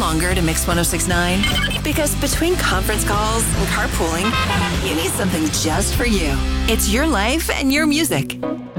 longer to Mix 106.9? Because between conference calls and carpooling, you need something just for you. It's your life and your music.